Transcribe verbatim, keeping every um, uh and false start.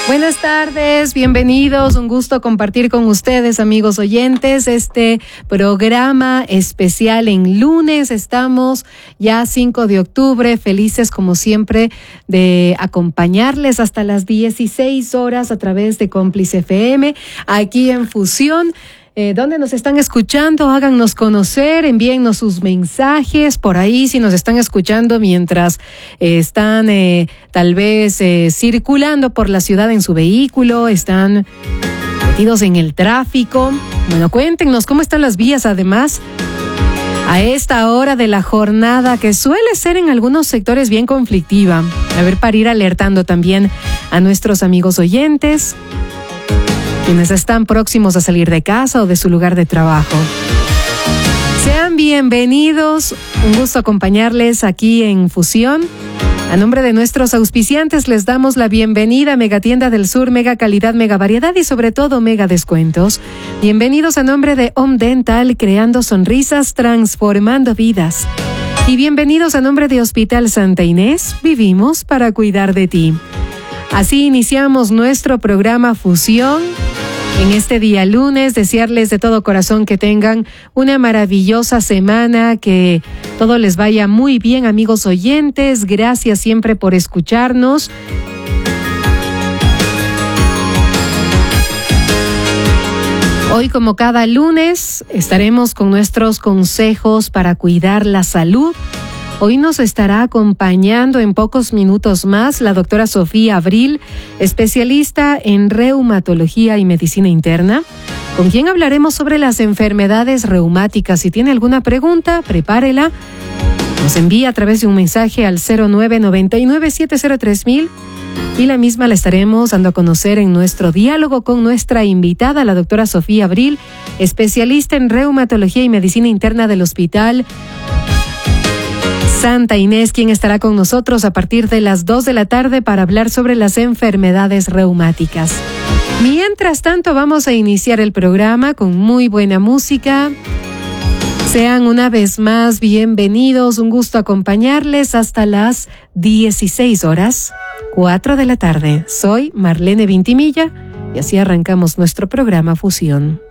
Buenas tardes, bienvenidos, un gusto compartir con ustedes, amigos oyentes, este programa especial en lunes. Estamos ya cinco de octubre, felices como siempre de acompañarles hasta las dieciséis horas a través de Cómplice F M, aquí en Fusión. Eh, ¿Dónde nos están escuchando? Háganos conocer, envíennos sus mensajes por ahí si nos están escuchando mientras eh, están eh, tal vez eh, circulando por la ciudad en su vehículo, están metidos en el tráfico. Bueno, cuéntenos cómo están las vías además a esta hora de la jornada que suele ser en algunos sectores bien conflictiva. A ver, para ir alertando también a nuestros amigos oyentes, quienes están próximos a salir de casa o de su lugar de trabajo. Sean bienvenidos, un gusto acompañarles aquí en Fusión. A nombre de nuestros auspiciantes les damos la bienvenida a Megatienda del Sur, mega calidad, mega variedad y sobre todo mega descuentos. Bienvenidos a nombre de Home Dental, creando sonrisas, transformando vidas. Y bienvenidos a nombre de Hospital Santa Inés, vivimos para cuidar de ti. Así iniciamos nuestro programa Fusión. En este día lunes, desearles de todo corazón que tengan una maravillosa semana, que todo les vaya muy bien, amigos oyentes. Gracias siempre por escucharnos. Hoy, como cada lunes, estaremos con nuestros consejos para cuidar la salud. Hoy nos estará acompañando en pocos minutos más la doctora Sofía Abril, especialista en reumatología y medicina interna, con quien hablaremos sobre las enfermedades reumáticas. Si tiene alguna pregunta, prepárela. Nos envía a través de un mensaje al cero nueve nueve nueve siete cero tres mil y la misma la estaremos dando a conocer en nuestro diálogo con nuestra invitada, la doctora Sofía Abril, especialista en reumatología y medicina interna del Hospital Santa Inés, quien estará con nosotros a partir de las dos de la tarde para hablar sobre las enfermedades reumáticas. Mientras tanto, vamos a iniciar el programa con muy buena música. Sean una vez más bienvenidos, un gusto acompañarles hasta las dieciséis horas, cuatro de la tarde. Soy Marlene Vintimilla y así arrancamos nuestro programa Fusión.